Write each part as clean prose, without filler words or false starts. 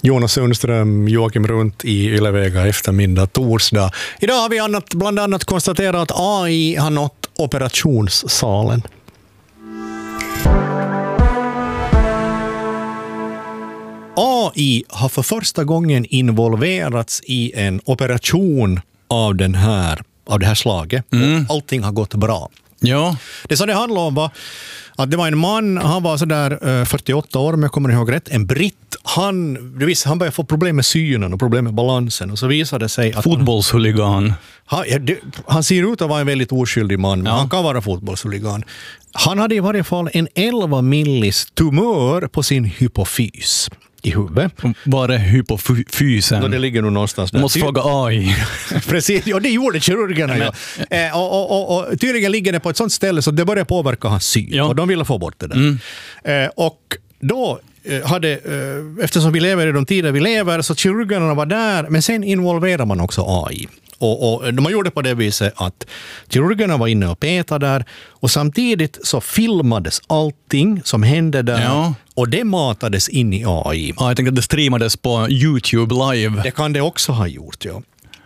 Jonas Sundström, Joakim Runt i Ylevega eftermiddag, torsdag. Idag har vi bland annat konstaterat att AI har nått operationssalen. AI har för första gången involverats i en operation av det här slaget. Och allting har gått bra. Ja. Det som det handlade om var att det var en man, han var sådär 48 år om jag kommer ihåg rätt, en britt. Han började få problem med synen och problem med balansen och så visade det sig att fotbollshuligan. Han ser ut att vara en väldigt oskyldig man, men han kan vara fotbollshuligan. Han hade i varje fall en 11 millis tumör på sin hypofys i huvudet. Var är hypofysen? Då det ligger nog någonstans där. Måste fråga AI. Precis, ja det gjorde kirurgerna. Och tydligen ligger det på ett sånt ställe så det börjar påverka hans syn. Och de ville få bort det där. Och då eftersom vi lever i de tider vi lever så kirurgerna var där, men sen involverar man också AI. Och man gjorde på det viset att kirurgerna var inne och petade där och samtidigt så filmades allting som hände där och det matades in i AI. Ja, jag tänkte att det streamades på YouTube live. Det kan det också ha gjort, ja.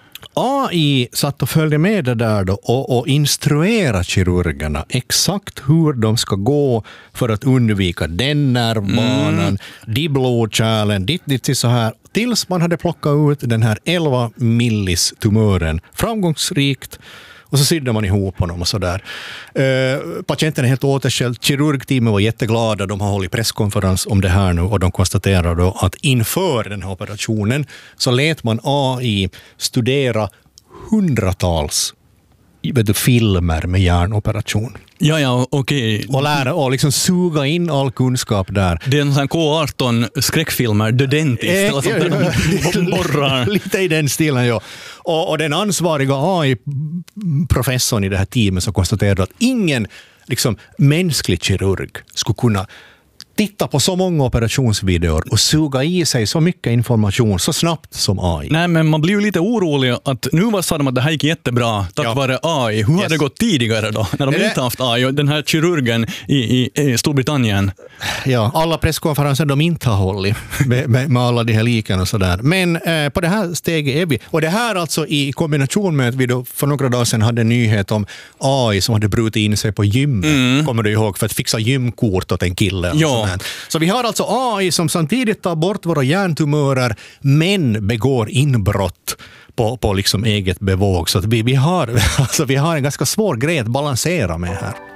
AI satt och följde med det där då och instruerade kirurgerna exakt hur de ska gå för att undvika den nervbanan, de blodkärlen, ditt så här. Tills man hade plockat ut den här 11 millis tumören framgångsrikt och så sydde man ihop honom och sådär. Patienten är helt återställd. Kirurgteamet var jätteglada. De har hållit presskonferens om det här nu och de konstaterar då att inför den här operationen så lät man AI studera hundratals filmer med hjärnoperation. Ja, okej. Och lära och liksom suga in all kunskap där. Det är en sån K18 skräckfilmer, The Dentist, eller sånt där borrar. Lite i den stilen, ja. Och den ansvariga AI-professorn i det här teamet som konstaterade att ingen liksom, mänsklig kirurg skulle kunna titta på så många operationsvideor och suga i sig så mycket information så snabbt som AI. Nej, men man blir ju lite orolig att nu sa de att det här gick jättebra tack vare AI. Hur har det gått tidigare då? När de inte haft AI och den här kirurgen i Storbritannien. Ja, alla presskonferenser de inte har hållit med alla de här liken och sådär. Men på det här steget är vi. Och det här alltså i kombination med att vi då för några dagar sedan hade en nyhet om AI som hade brutit in sig på gym. Kommer du ihåg? För att fixa gymkort åt en kille. Ja. Så vi har alltså AI som samtidigt tar bort våra hjärntumörer men begår inbrott på liksom eget bevåg. Så att vi har en ganska svår grej att balansera med här.